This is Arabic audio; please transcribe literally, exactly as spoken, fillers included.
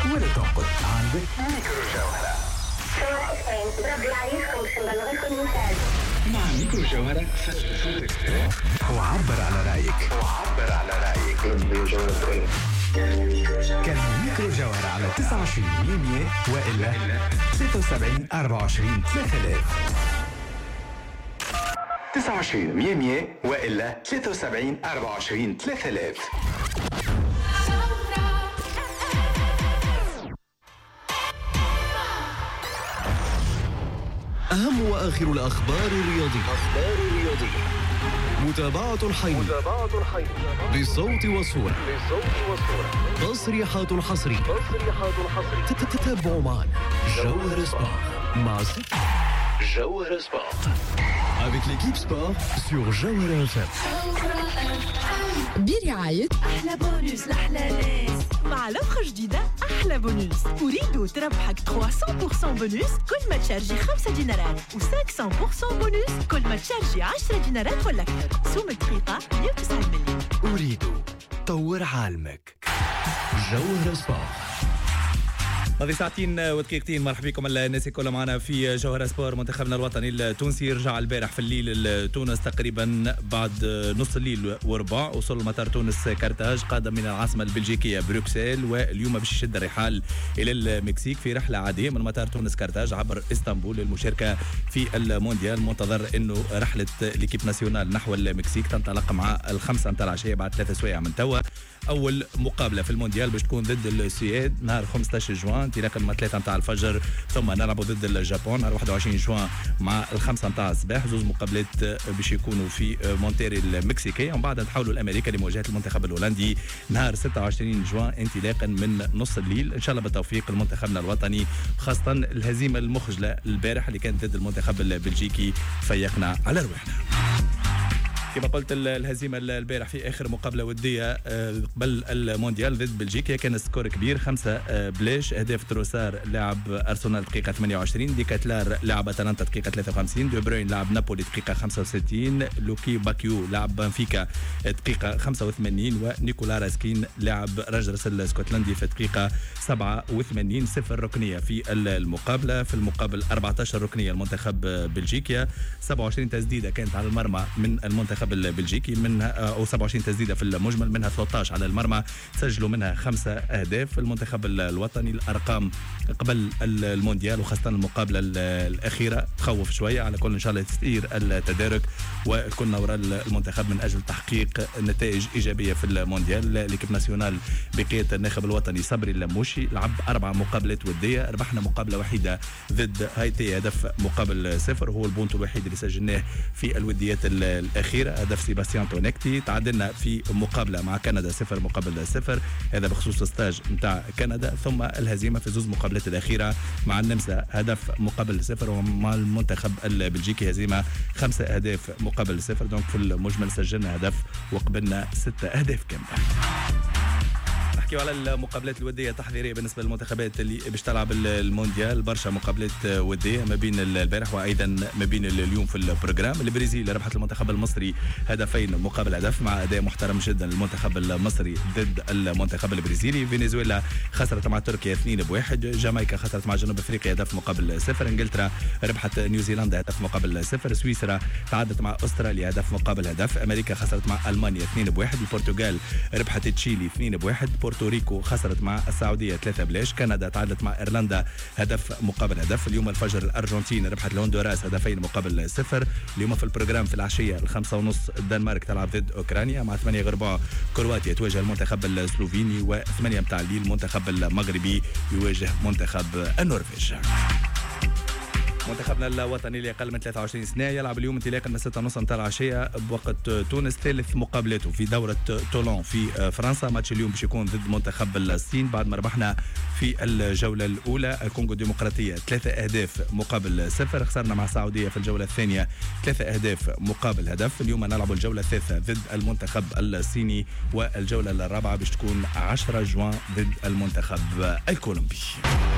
ولا تعقد. عندك ميكرو جوهرة. بربي عليكم باش نبلغكم المثال. مع ميكرو جوهرة سجل صوتك وعبر على رأيك. وعبر على رأيك. كان ميكرو جوهرة على تسعة وعشرين مية وإلا ثلاثة وسبعين أربعة وعشرين ثلاثة آلاف. تسعة وعشرين مية وإلا ثلاثة وسبعين أربعة وعشرين ثلاثة آلاف. أهم وآخر الأخبار الرياضية. أخبار الرياضية. متابعة حية. متابعة حية. بصوت وصورة. بصوت وصورة. تصريحات حصرية. تصريحات حصرية. تتابعوا معنا جوهر سبورت مع ست جوهر سبورت. Avec l'équipe sport sur جوهر اف ام. برعاية أحلى بونus لأحلى ناس. مع لوحة جديدة أحلى بونus. أريد تربحك ثلاثمية بالمية بونus كل ما تشارجي خمسة دينارات و خمسمية بالمية بونus كل ما تشارجي عشرة دينارات ولا أكثر. سوم دقيقة مية وتسعين مليون. أريد طور عالمك جوهر سبورت. هذه ساعتين ودقيقتين. مرحبا بكم الناس كلها معنا في جوهر سبور. منتخبنا الوطني التونسي رجع البارح في الليل لتونس تقريبا بعد نص الليل وربع. وصل مطار تونس كارتاج قادم من العاصمة البلجيكية بروكسل، واليوم باش يشد الرحال إلى المكسيك في رحلة عادية من مطار تونس كارتاج عبر اسطنبول للمشاركة في المونديال. منتظر انه رحلة ليكيب ناسيونال نحو المكسيك تنطلق مع الخمسة متاع العشية بعد ثلاثة سوايع من توا. أول مقابلة في المونديال باش تكون ضد السويد نهار خمسة عشر جوان انطلاقا من ثلاثة متاع الفجر، ثم نلعبوا ضد اليابان نهار واحد وعشرين جوان مع الخمسة متاع الصباح. زوز مقابلات باش يكونوا في مونتيري المكسيكية، ومن بعد نتحولوا لأمريكا لمواجهة المنتخب الهولندي نهار ستة وعشرين جوان انطلاقا من نص الليل. إن شاء الله بالتوفيق لمنتخبنا الوطني، خاصة الهزيمة المخجلة البارح اللي كانت ضد المنتخب البلجيكي فيقنا على رواحنا. كما قلت الهزيمة البارح في آخر مقابلة ودية قبل المونديال ضد بلجيكا كان سكور كبير خمسة بلاش. أهداف تروسار لاعب أرسنال دقيقة ثمانية وعشرين، ديكاتلار لاعب أتلانتا دقيقة ثلاثة وخمسين، دي بروين لاعب نابولي دقيقة خمسة وستين، لوكي باكيو لاعب بنفيكا دقيقة خمسة وثمانين، ونيكولا راسكين لاعب رجرس الاسكتلندي في دقيقة سبعة وثمانين. صفر ركنية في المقابلة. في المقابل أربعة عشر ركنية المنتخب بلجيكا، سبعة وعشرين تسديدة كانت على المرمى من المنتخب البلجيكي، منها او سبعة وعشرين تسديده في المجمل، منها ثلاثة عشر على المرمى، سجلوا منها خمسه اهداف. المنتخب الوطني الارقام قبل المونديال وخاصه المقابله الاخيره تخوف شويه، على كل ان شاء الله تسير التدارك وكنا وراء المنتخب من اجل تحقيق نتائج ايجابيه في المونديال. ليكيب ناسيونال بقياده الناخب الوطني صبري اللموشي لعب اربع مقابلات وديه، ربحنا مقابله وحيده ضد هايتي هدف مقابل صفر، هو البونت الوحيد اللي سجلناه في الوديات الاخيره، هدف سيباستيان تونيكتي. تعادلنا في مقابله مع كندا صفر مقابل صفر، هذا بخصوص الستاج نتاع كندا. ثم الهزيمه في زوج مقابلات الاخيره مع النمسا هدف مقابل صفر، ومع المنتخب البلجيكي هزيمه خمسه اهداف مقابل صفر. دونك في المجمل سجلنا هدف وقبلنا ستة اهداف كامله. نحكيو على المقابلات الوديه التحضيريه بالنسبه للمنتخبات اللي باش تلعب المونديال. برشا مقابلات وديه ما بين البارح وايضا ما بين اليوم في البروجرام. البرازيل ربحت المنتخب المصري هدفين مقابل هدف مع اداء محترم جدا للمنتخب المصري ضد المنتخب البرازيلي. فنزويلا خسرت مع تركيا اثنين بواحد، جامايكا خسرت مع جنوب افريقيا هدف مقابل صفر، انجلترا ربحت نيوزيلندا هدف مقابل صفر، سويسرا تعادلت مع استراليا هدف مقابل هدف، امريكا خسرت مع المانيا اثنين بواحد، البرتغال ربحت تشيلي اثنين بواحد، بورتوريكو خسرت مع السعوديه ثلاثة بلاش، كندا تعادلت مع ايرلندا هدف مقابل هدف. اليوم الفجر الارجنتين ربحت الهندوراس هدفين مقابل صفر. اليوم في البروجرام في العشيه الخمسة ونص الدنمارك تلعب ضد اوكرانيا، مع ثمانية غرباء كرواتيا تواجه المنتخب السلوفيني، وثمانية متاع الليل المنتخب المغربي يواجه منتخب النرويج. منتخبنا الوطني اللي اقل من ثلاثة وعشرين سنه يلعب اليوم انطلاقا من ستة ونص متاع العشيه بوقت تونس ثالث مقابلاته في دوره تولون في فرنسا. ماتش اليوم باش يكون ضد منتخب الصين بعد ما ربحنا في الجوله الاولى الكونغو الديمقراطيه ثلاثه اهداف مقابل صفر، خسرنا مع السعوديه في الجوله الثانيه ثلاثه اهداف مقابل هدف. اليوم نلعب الجوله الثالثه ضد المنتخب الصيني، والجوله الرابعه باش تكون عشرة جوان ضد المنتخب الكولومبي.